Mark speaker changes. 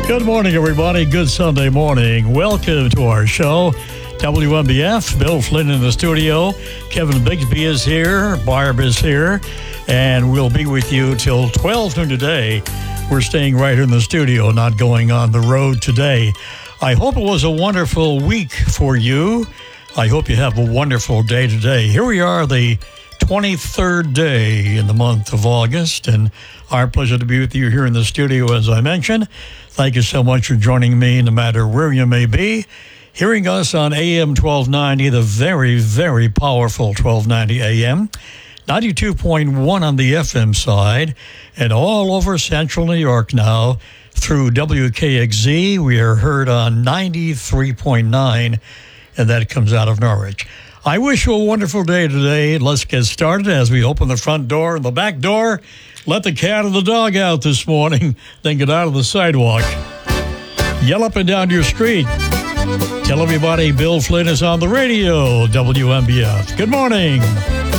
Speaker 1: Good morning, everybody. Good Sunday morning. Welcome to our show. WMBF, Bill Flynn in the studio. Kevin Bigsby is here. Barb is here. And we'll be with you till 12 noon today. We're staying right in the studio, not going on the road today. I hope it was a wonderful week for you. I hope you have a wonderful day today. Here we are, the 23rd day in the month of August, and our pleasure to be with you here in the studio, as I mentioned. Thank you so much for joining me, no matter where you may be. Hearing us on AM 1290, the very, very powerful 1290 AM, 92.1 on the FM side, and all over central New York now through WKXZ. We are heard on 93.9, and that comes out of Norwich. I wish you a wonderful day today. Let's get started as we open the front door and the back door. Let the cat and the dog out this morning, then get out of the sidewalk. Yell up and down your street. Tell everybody Bill Flynn is on the radio, WMBF. Good morning.